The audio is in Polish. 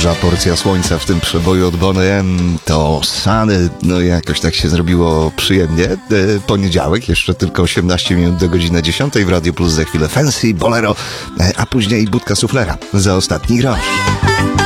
Duża porcja słońca w tym przeboju od Boney M. To Sunny. No i jakoś tak się zrobiło przyjemnie. Poniedziałek, jeszcze tylko 18 minut do godziny 10 w Radio Plus. Za chwilę Fancy, Bolero, a później Budka Suflera za ostatni grosz.